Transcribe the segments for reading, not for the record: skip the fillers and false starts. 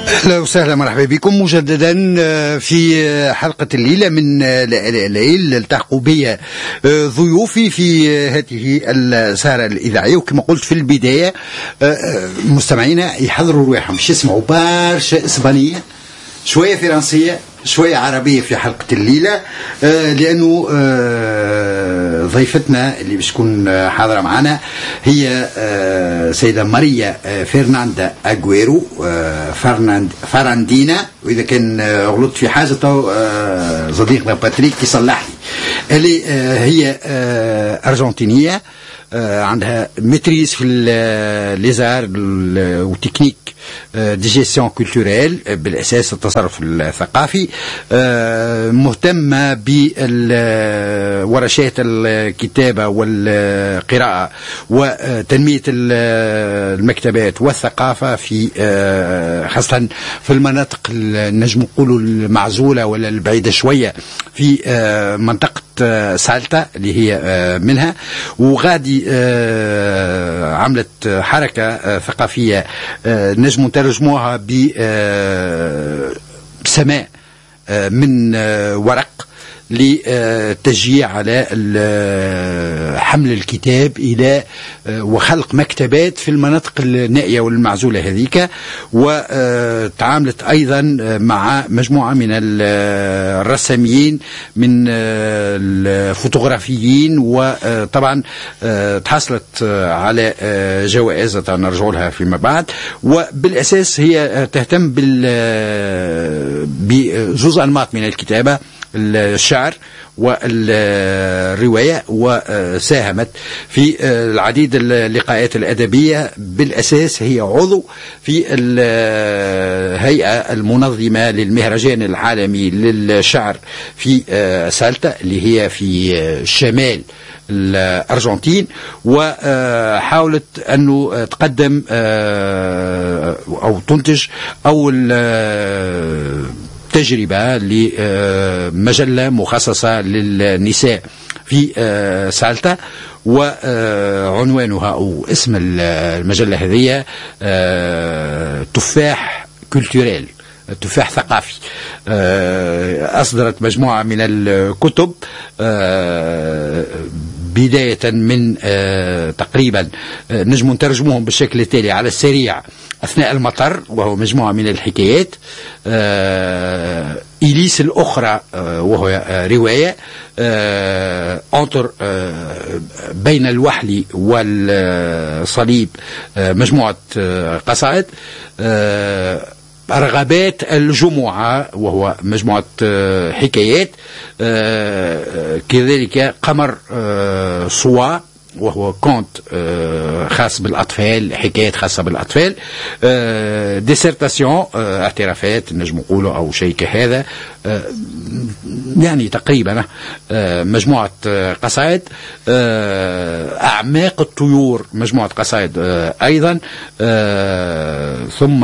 أهلا وسهلا، مرحبا بكم مجددا في حلقة الليلة من الليل. التحقوا بي ضيوفي في هذه السهرة الإذاعية، وكما قلت في البداية مستمعينا يحضروا رواحهم باش يسمعوا برشا إسبانية، شوية فرنسية، شوية عربية في حلقة الليلة، لأنه ضيفتنا اللي باش تكون حاضرة معنا هي سيدة ماريا فرناندا أغويرو فراندينا، وإذا كان غلطت في حاجة صديقنا باتريك يصلح لي. هي أرجنتينية، عندها ميتريز في ليزار وتكنيك دي جيستيون كولتوريل، بالأساس التصرف الثقافي، مهتمة بورشات الكتابة والقراءة وتنمية المكتبات والثقافة في خاصة في المناطق نجم نقولوا المعزولة ولا البعيدة شوية، في منطقة سالتا اللي هي منها. وغادي عملت حركة ثقافية نجم نترجموها بسماء من ورق لتشجيع على حمل الكتاب إلى وخلق مكتبات في المناطق النائية والمعزولة هذيك. وتعاملت أيضا مع مجموعة من الرسامين، من الفوتوغرافيين، وطبعا تحصلت على جوائز نرجع لها فيما بعد. وبالأساس هي تهتم بجزء أنماط من الكتابة، الشعر والرواية، وساهمت في العديد اللقاءات الأدبية. بالأساس هي عضو في الهيئة المنظمة للمهرجان العالمي للشعر في سالتا اللي هي في شمال الأرجنتين، وحاولت أنه تقدم أو تنتج أول تجربة لمجلة مخصصة للنساء في سالتا، وعنوانها أو اسم المجلة هذه تفاح كولتوريل، تفاح ثقافي. أصدرت مجموعة من الكتب بداية من تقريبا نجم نترجموهم بالشكل التالي على السريع: أثناء المطر، وهو مجموعة من الحكايات، إليس الأخرى وهو رواية، أنطر بين الوحل والصليب مجموعة قصائد، رغبات الجمعة وهو مجموعة حكايات، كذلك قمر صوا وهو كونت خاص بالأطفال، حكايات خاصة بالأطفال، ديسرتاسيون اعترافات نجم نقوله أو شيء كهذا، يعني تقريبا مجموعة قصائد، أعماق الطيور مجموعة قصائد أيضا، ثم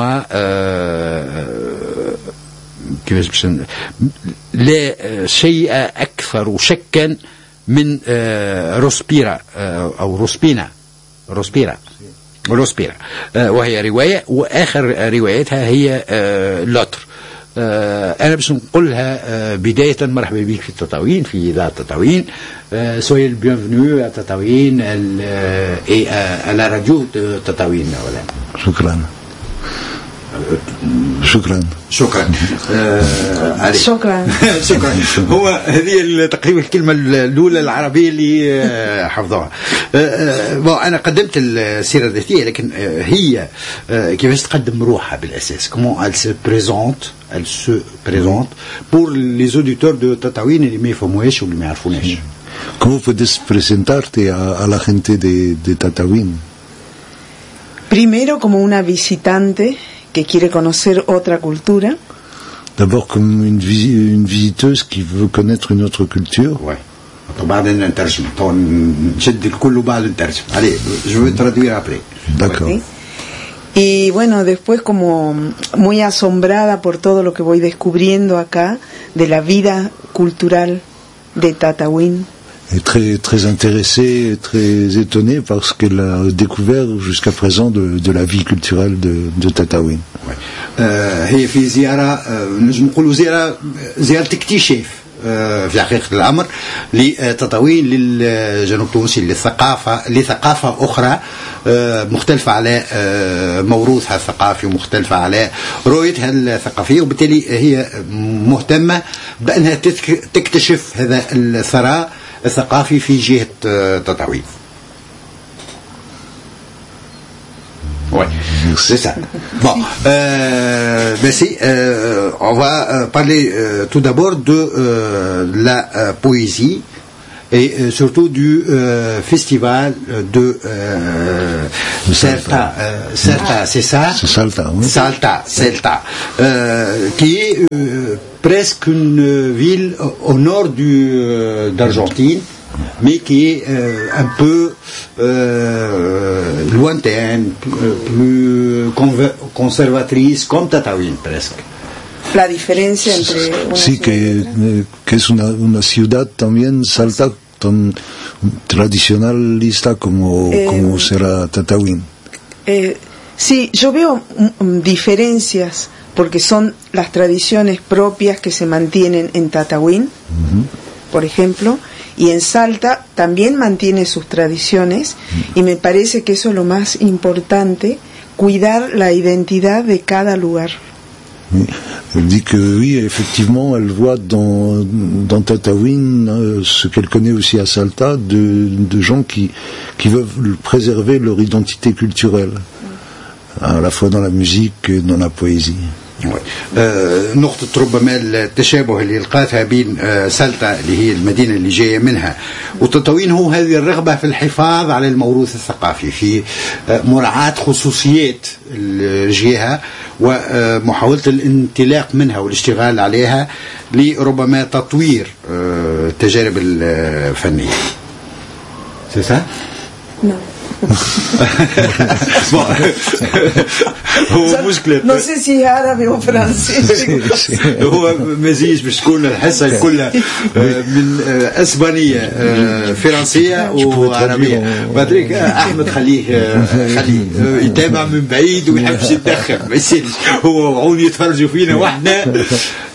كيفاش لا شيء أكثر شكا من روسبيرا أو روسبيرا وهي رواية، وآخر روايتها هي لوتر. أنا باش نقولها بداية مرحبا بك في التطاوين، في إذاعة التطاوين. سوي البيانفنو التطاوين على راديو التطاوين. شكرا. شكرا. هو هذه تقريبا الكلمة الأولى العربية اللي حفظوها. أنا قدمت السيرة الذاتية، لكن هي كيفاش تقدم روحها بالأساس؟ comment elle se présente pour les auditeurs de تطاوين اللي ما يفهموهاش واللي ما يعرفوناش. ¿Cómo puedes presentarte a la gente de Tataouine? Primero como una visitante que quiere conocer otra cultura. D'abord comme une visiteuse qui veut connaître une autre culture. Ouais. Allez, je vais traduire après. D'accord. ¿Sí? Y bueno, después como muy asombrada por todo lo que voy descubriendo acá de la vida cultural de Tataouine. Et très intéressée, très étonnée par ce qu'elle a découvert jusqu'à présent de la vie culturelle de Tataouine. Ouais. هي في زيارة نجم نقولوا زيارة اكتشاف في حقيقة الأمر لتطوين للجنوب التونسي لثقافة أخرى مختلفة على موروثها الثقافي ومختلفة على رؤيتها الثقافية، وبالتالي هي مهتمة بأنها تكتشف هذا الثراء الثقافي في جهة تطوين. Oui, c'est ça. Bon, merci. On va parler tout d'abord de la poésie et surtout du festival de Salta. Salta, c'est ça? C'est Salta, oui. Salta, qui est presque une ville au nord d'Argentine, mais qui est un peu lointaine, plus conservatrice, comme Tataouine presque. La diferencia entre sí, que es una ciudad también, Salta, tan tradicionalista como será Tataouine. Sí, yo veo diferencias porque son las tradiciones propias que se mantienen en Tataouine, por ejemplo, y en Salta también mantiene sus tradiciones, y me parece que eso es lo más importante, cuidar la identidad de cada lugar. Elle dit que oui, effectivement, elle voit dans Tataouine ce qu'elle connaît aussi à Salta, de gens qui veulent préserver leur identité culturelle, à la fois dans la musique et dans la poésie. نقطة ربما التشابه اللي لقاتها بين سلطة اللي هي المدينة اللي جاية منها وتطوين هو هذه الرغبة في الحفاظ على الموروث الثقافي، في مراعاة خصوصيات الجهة ومحاولة الانطلاق منها والاشتغال عليها لربما تطوير التجارب الفنية. C'est ça؟ Non. هو مشكلة no sé si árabe o francés. هو مزيج باش تكون الحصة كلها من اسبانية فرنسية وعربية. بدريك احمد خليه يتابع من بعيد ويحبش يتدخل، ما يصيرش هو وعون يتفرجوا فينا واحنا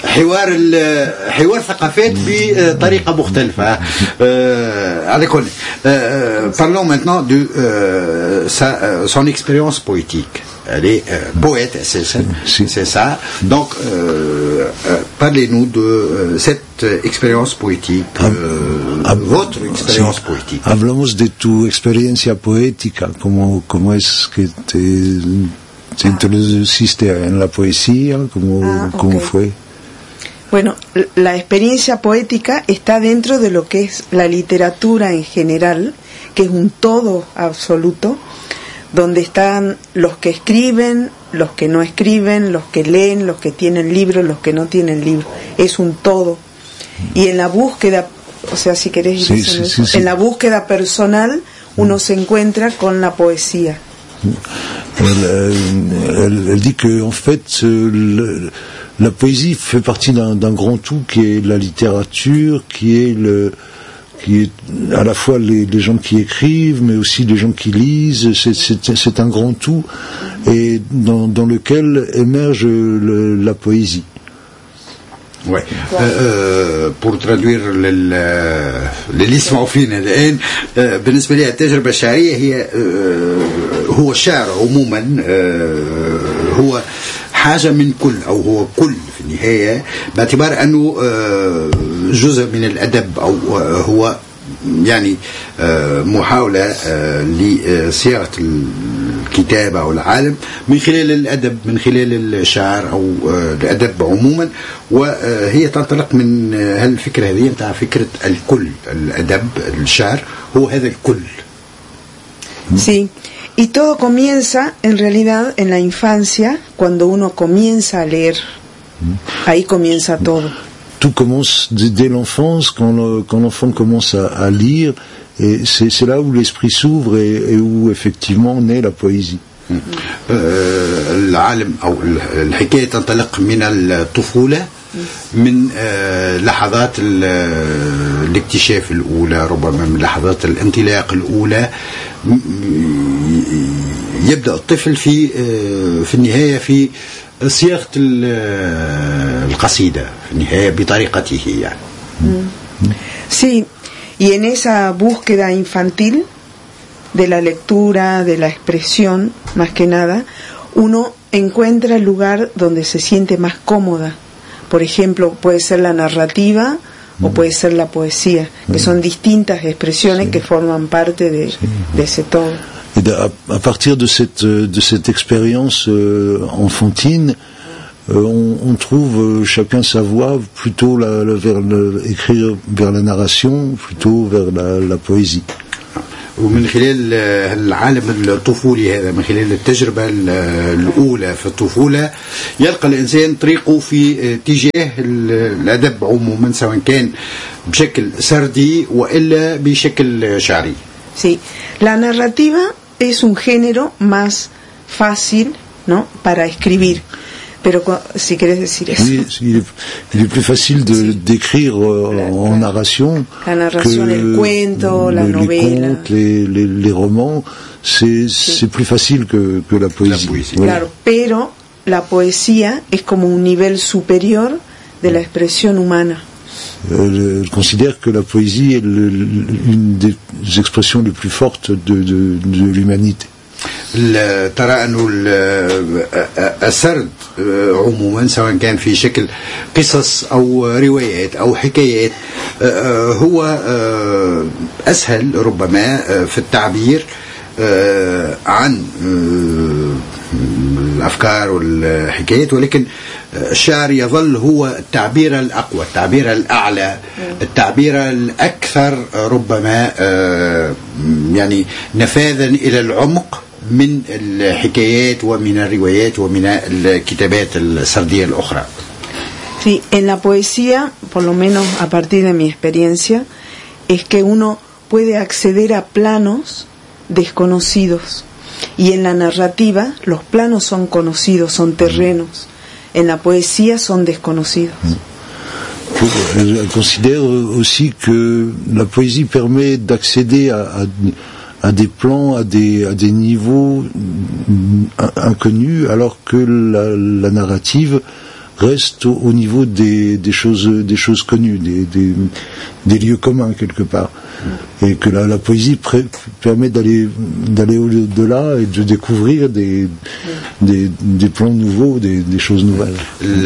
حوار ثقافات بطريقة مختلفة. على كل parlons maintenant de son expérience poétique. Elle est poète, c'est ça. Donc, parlez-nous de cette expérience poétique, votre expérience poétique. Hablamos de tu experiencia poética, cómo es que te introduciste en la poesía, cómo fue. Bueno, la experiencia poética está dentro de lo que es la literatura en general, que es un todo absoluto, donde están los que escriben, los que no escriben, los que leen, los que tienen libros, los que no tienen libros. Es un todo. Y en la búsqueda, o sea, si querés ir sí. En la búsqueda personal, uno se encuentra con la poesía. Elle dit que en fait la poésie fait partie d'un grand tout qui est la littérature, qui est à la fois les gens qui écrivent, mais aussi les gens qui lisent. C'est un grand tout, et dans lequel émerge la poésie. Ouais. pour traduire اللي يسمعوا فينا الآن، بالنسبة لي التجربة الشعرية هي هو الشعر عموما هو حاجة من كل، أو هو كل في النهاية، باعتبار أنه جزء من الأدب، أو هو يعني محاولة لصياغة الكتابة أو العالم من خلال الأدب، من خلال الشعر أو الأدب عموما. وهي تنطلق من هالفكرة هذه نتاع فكرة الكل، الأدب الشعر هو هذا الكل. Sí. Y todo comienza, en realidad, en la infancia, cuando uno comienza a leer. Ahí comienza todo. Tout commence dès l'enfance, quand l'enfant commence à lire, et c'est là où l'esprit s'ouvre et où effectivement naît la poésie. العالم أو الحكاية تنطلق من الطفولة، من لحظات الاكتشاف الأولى، ربما من لحظات الانطلاق الأولى. يبدأ الطفل في النهاية في صياغة القصيدة في النهاية بطريقته يعني. Sí, y en esa búsqueda infantil de la lectura, de la expresión, más que nada, uno encuentra el lugar donde se siente más cómoda. Por ejemplo, puede ser la narrativa o puede ser la poesía, que son distintas expresiones que forman parte de ese todo. Et à partir de cette expérience enfantine, on trouve chacun sa voie, plutôt écrire vers la narration, plutôt vers la poésie. ومن خلال العالم الطفولي هذا، من خلال التجربة الأولى في الطفولة، يلقى الإنسان طريقه في اتجاه الأدب عموما، سواء كان بشكل سردي وإلا بشكل شعري. Sí, la narrativa es un género más fácil, ¿no?, para escribir. Pero si querés decir eso. Oui, il est plus facile d'écrire en narration. La narration, que el cuento, la novela. Les contes, les romans, c'est plus facile que la poésie. Claro, pero la poesía es como un nivel superior de la expresión humana. Je considère que la poésie est une des expressions les plus fortes de l'humanité. ترى أنه السرد عموما، سواء كان في شكل قصص أو روايات أو حكايات، هو أسهل ربما في التعبير عن الأفكار والحكايات، ولكن الشعر يظل هو التعبير الأقوى، التعبير الأعلى، التعبير الأكثر ربما يعني نفاذا إلى العمق من الحكايات ومن الروايات ومن الكتابات السردية الأخرى. Sí, en la poesía, por lo menos a partir de mi experiencia, es que uno puede acceder a planos desconocidos, y en la narrativa los planos son conocidos, son terrenos. En la poesía son desconocidos. Elle considère aussi que la poésie permet d'accéder à des plans, à des niveaux inconnus, alors que la narrative reste au niveau des choses connues, des lieux communs quelque part. Et que la poésie permet d'aller au-delà et de découvrir des plans nouveaux, des choses nouvelles.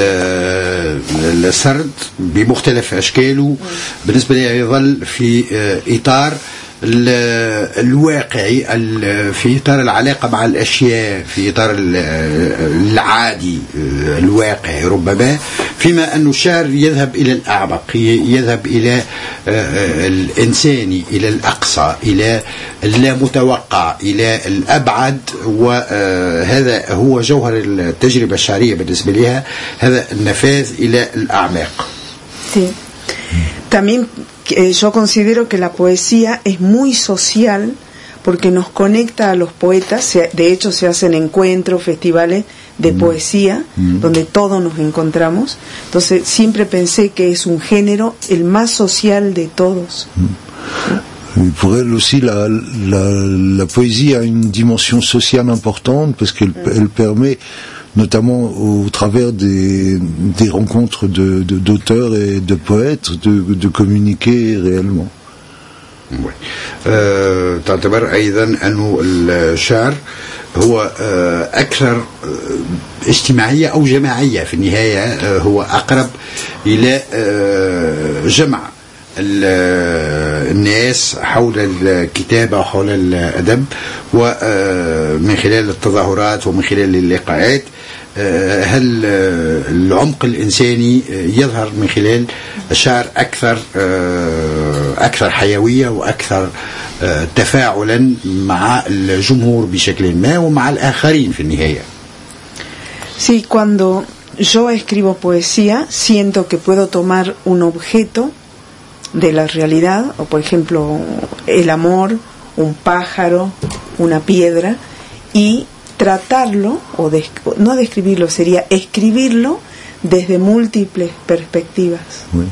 السرد بمختلف أشكاله بالنسبة لي يظل في إطار الواقعي، في إطار العلاقة مع الأشياء، في إطار العادي الواقعي ربما، فيما أن الشعر يذهب إلى الأعمق، يذهب إلى الإنساني، إلى الأقصى، إلى اللامتوقع، إلى الأبعد، وهذا هو جوهر التجربة الشعرية بالنسبة لها، هذا النفاذ إلى الأعماق. Sí. También yo considero que la poesía es muy social porque nos conecta a los poetas. De hecho se hacen encuentros, festivales de poesía donde todos nos encontramos. Entonces siempre pensé que es un género el más social de todos. Pour elle aussi, la poésie a une dimension sociale importante parce qu'elle permet, notamment au travers des rencontres d'auteurs et de poètes, de communiquer réellement. تعتبر أيضا أن الشعر هو أكثر اجتماعية أو جماعية في النهاية، هو أقرب إلى جمع الناس حول الكتابة وحول الأدب، ومن خلال التظاهرات ومن خلال اللقاءات هل العمق الإنساني يظهر من خلال الشعر أكثر حيوية وأكثر تفاعلا مع الجمهور بشكل ما ومع الآخرين في النهاية. Sí, cuando yo escribo poesía siento que puedo tomar un objeto de la realidad, o por ejemplo el amor, un pájaro, una piedra, y tratarlo, o no describirlo, sería escribirlo desde múltiples perspectivas. Oui.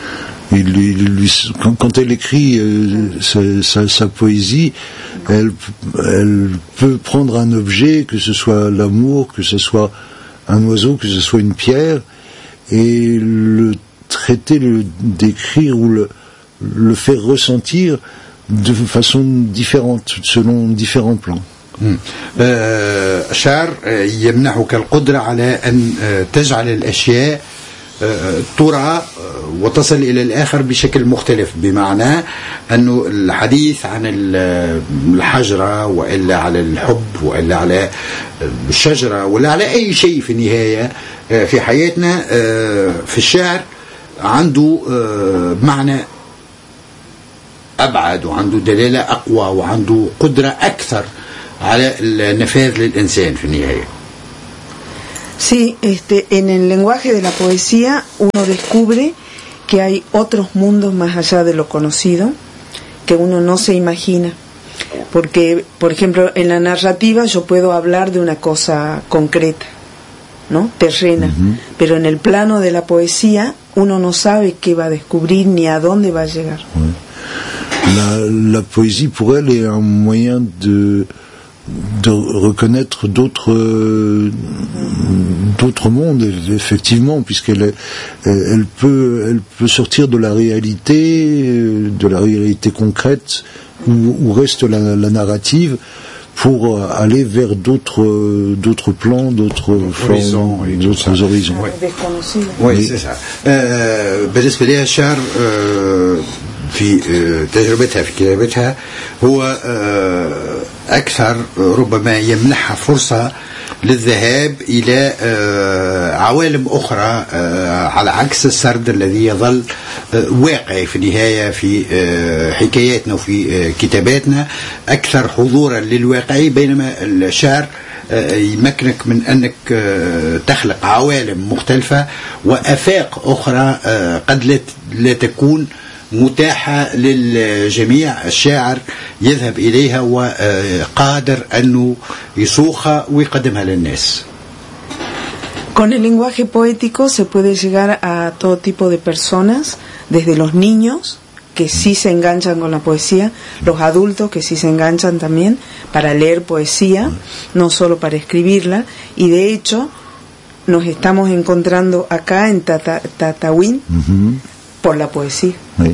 Quand elle écrit sa poésie, elle peut prendre un objet, que ce soit l'amour, que ce soit un oiseau, que ce soit une pierre, et le traiter, le décrire ou le faire ressentir de façon différente, selon différents plans. الشعر يمنحك القدرة على أن تجعل الأشياء ترى وتصل إلى الآخر بشكل مختلف، بمعنى أنه الحديث عن الحجرة وإلا على الحب وإلا على الشجرة ولا على أي شيء في النهاية في حياتنا في الشعر عنده معنى أبعد وعنده دلالة أقوى وعنده قدرة أكثر على النفاذ للإنسان في النهاية. Sí, en el lenguaje de la poesía uno descubre que hay otros mundos más allá de lo conocido que uno no se imagina. Porque, por ejemplo, en la narrativa yo puedo hablar de una cosa concreta, ¿no? Terrena. Pero en el plano de la poesía uno no sabe qué va a descubrir ni a dónde va a llegar. La poésie, pour elle, est un moyen de reconnaître d'autres mondes, effectivement, puisqu'elle peut sortir de la réalité concrète où reste la narrative, pour aller vers d'autres plans, d'autres formes, d'autres horizons. Oui, c'est ça. بالنسبة لها الشعر في تجربتها في كتابتها هو أكثر ربما يمنحها فرصة للذهاب إلى عوالم أخرى على عكس السرد الذي يظل واقعي في النهاية في حكاياتنا وفي كتاباتنا أكثر حضورا للواقعي، بينما الشعر يمكنك من أنك تخلق عوالم مختلفة وأفاق أخرى قد لا تكون متاحة للجميع. الشاعر يذهب إليها وقادر أنه يسوخها ويقدمها للناس. Con el lenguaje poético se puede llegar a todo tipo de personas, desde los niños que sí se enganchan con la poesía, los adultos que sí se enganchan también para leer poesía, no solo para escribirla, y de hecho nos estamos encontrando acá en Tataouine por la poesía. Oui.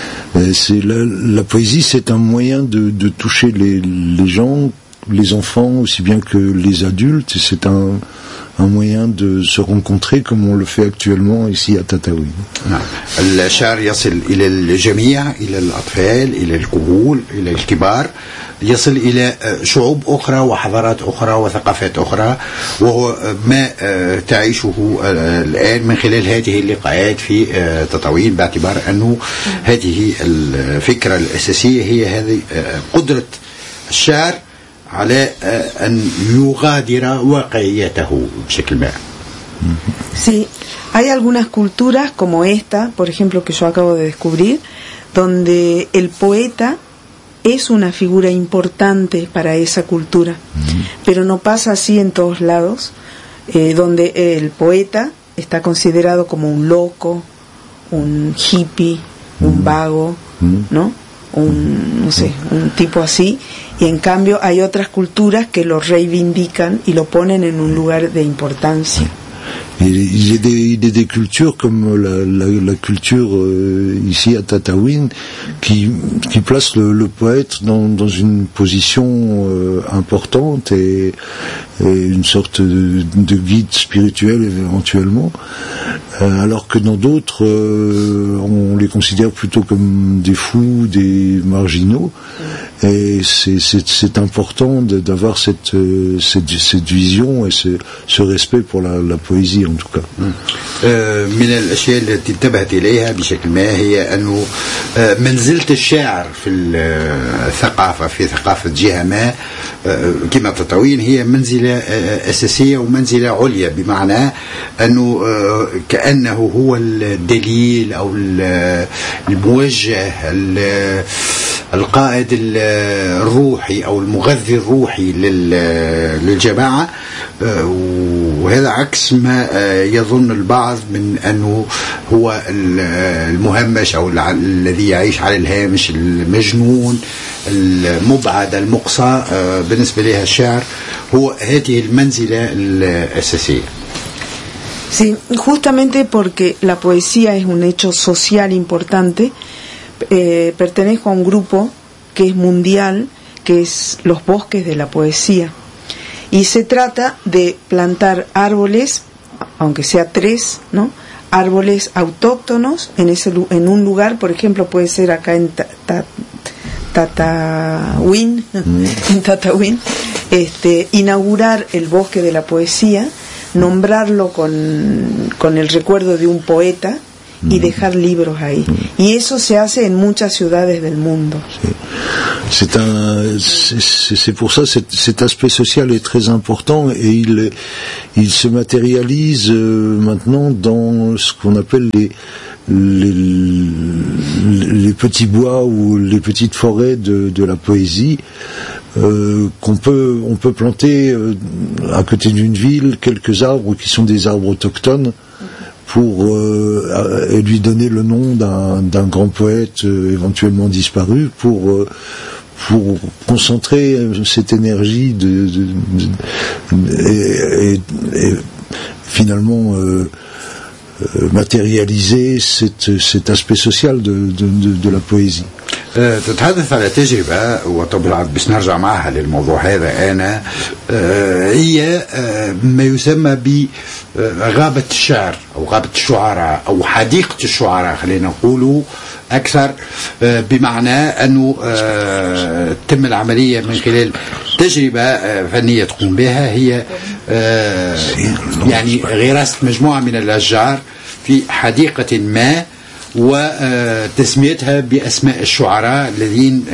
La poésie, c'est un moyen de toucher les gens, les enfants aussi bien que les adultes. C'est un moyen de se rencontrer comme on le fait actuellement ici à Tataouine. الشعر يصل إلى الجميع، إلى الأطفال، إلى الكهول، إلى الكبار، يصل إلى شعوب أخرى وحضارات أخرى وثقافات أخرى، وهو ما تعيشه الآن من خلال هذه اللقاءات في تطاوين، باعتبار أنه هذه الفكرة الأساسية هي هذه قدرة الشعر على أن يغادر واقعيته بشكل ما. Sí, hay algunas culturas como esta, por ejemplo, que yo acabo de descubrir, donde el poeta es una figura importante para esa cultura, pero no pasa así en todos lados, donde el poeta está considerado como un loco, un hippie, un vago, ¿no? No sé, un tipo así, y en cambio hay otras culturas que lo reivindican y lo ponen en un lugar de importancia. Il y a des cultures comme la culture ici à Tataouine qui place le poète dans une position importante et une sorte de guide spirituel éventuellement, alors que dans d'autres on les considère plutôt comme des fous, des marginaux. Et c'est important d'avoir cette vision et ce respect pour la poésie en tout cas. من الأشياء التي انتبهت إليها بشكل ما هي أنه منزلة الشاعر في الثقافة، في ثقافة جهة ما كما تطاوين، هي منزلة أساسية ومنزلة عليا، بمعنى أنه كأنه هو الدليل أو الموجه، القائد الروحي أو المغذي الروحي للجماعة، وهذا عكس ما يظن البعض من أنه هو المهمش أو الذي يعيش على الهامش، المجنون، المبعد، المقصى. بالنسبة لها الشعر هو هذه المنزلة الأساسية. Sí, justamente porque la poesía es un hecho social importante, pertenezco a un grupo que es mundial, que es los bosques de la poesía. Y se trata de plantar árboles, aunque sea 3, ¿no? Árboles autóctonos en un lugar, por ejemplo, puede ser acá en Tataouín, en Tataouín, inaugurar el bosque de la poesía, nombrarlo con el recuerdo de un poeta y dejar libros ahí. Y eso se hace en muchas ciudades del mundo. C'est pour ça cet aspect social est très important et il se matérialise maintenant dans ce qu'on appelle les petits bois ou les petites forêts de la poésie. On peut planter à côté d'une ville quelques arbres qui sont des arbres autochtones pour lui donner le nom d'un grand poète éventuellement disparu pour concentrer cette énergie et finalement matérialiser cet aspect social de la poésie. تتحدث على تجربة وطبعا باش نرجع معها للموضوع هذا أنا هي ما يسمى بغابة الشعر أو غابة الشعراء أو حديقة الشعراء خلينا نقولوا أكثر بمعنى أنه تم العملية من خلال تجربة فنية تقوم بها هي يعني غراسة مجموعة من الأشجار في حديقة ما وتسميتها بأسماء الشعراء الذين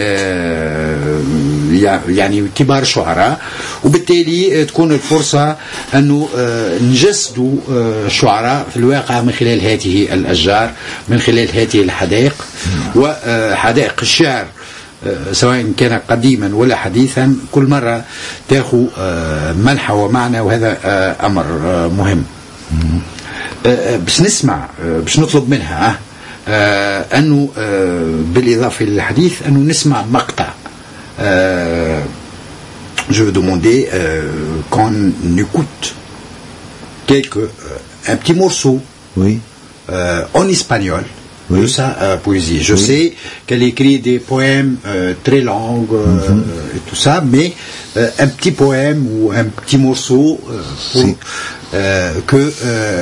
يعني كبار الشعراء وبالتالي تكون الفرصة أنه نجسدوا الشعراء في الواقع من خلال هذه الأشجار من خلال هذه الحدائق وحدائق الشعر سواء كان قديما ولا حديثا كل مرة تأخذ منحى ومعنى وهذا أمر مهم. باش نسمع باش نطلب منها أنه بالإضافة للحديث أنه نسمع مقطع. Je vais demander qu'on écoute un petit morceau en espagnol de sa poésie. Je sais qu'elle écrit des poèmes très longs et tout ça, mais un petit poème ou un petit morceau pour que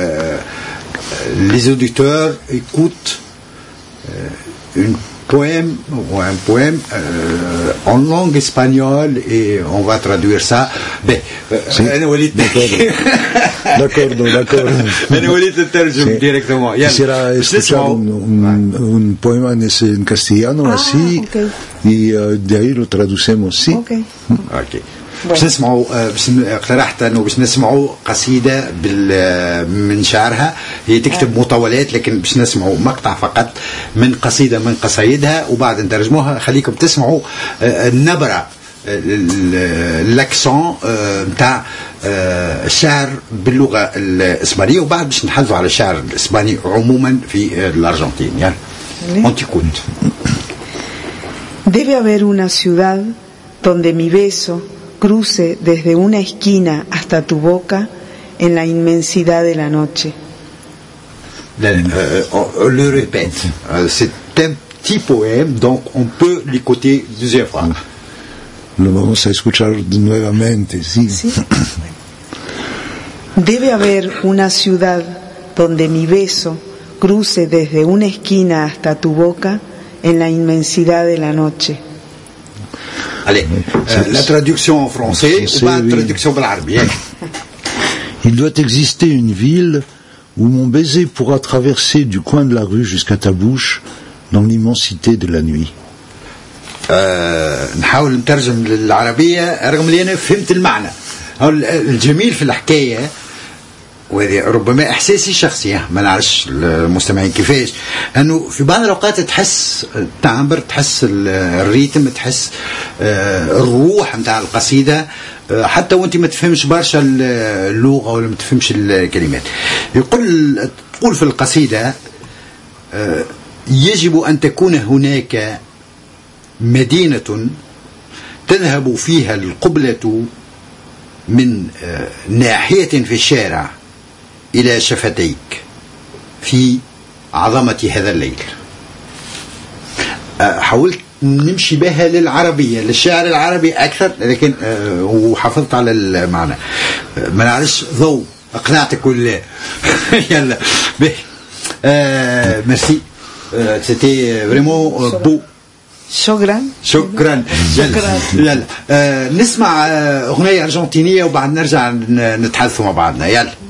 les auditeurs écoutent un poème en langue espagnole et on va traduire ça. D'accord. Directement. Quisiera escuchar un poema en castellano así y de ahí lo traducemos, ¿sí? Okay. باش نسمعوا اقترحت انه باش نسمعوا قصيده من شعرها هي تكتب مطولات لكن باش نسمعوا مقطع فقط من قصيده من قصايدها وبعد نترجموها. خليكم تسمعوا النبره الاكسون نتاع الشعر باللغه الاسبانيه وبعد باش نحدثوا على الشعر الاسباني عموما في الارجنتين. يلا اونتي كنت. Debe haber una ciudad donde mi beso cruce desde una esquina hasta tu boca en la inmensidad de la noche. On le répète, c'est un petit poème, donc on peut l'écouter deuxième fois. Lo vamos a escuchar nuevamente, sí. Debe haber una ciudad donde mi beso cruce desde una esquina hasta tu boca en la inmensidad de la noche. Allez, la traduction en français ou pas la traduction en arabe. Il doit exister une ville où mon baiser pourra traverser du coin de la rue jusqu'à ta bouche dans l'immensité de la nuit. نحاول نترجم للعربية رغم اللي أنا فهمت المعنى. الجميل في الحكاية وهذه ربما إحساسي الشخصي ما نعرفش المستمعين كيفاش أنه في بعض الأوقات تحس التعبر تحس الريتم تحس الروح متاع القصيدة حتى وانت ما تفهمش برشا اللغة ولا ما تفهمش الكلمات. تقول في القصيدة يجب أن تكون هناك مدينة تذهب فيها القبلة من ناحية في الشارع إلى شفتيك في عظمة هذا الليل. حاولت نمشي بها للعربية، للشعر العربي أكثر، لكن وحافظت على المعنى. ما نعرفش ضوء أقنعتك ولا يلا به. ميرسي، سيتي فريمون بو. شكرا. يلا نسمع أغنية أرجنتينية وبعد نرجع نتحدثوا مع بعضنا. يلا.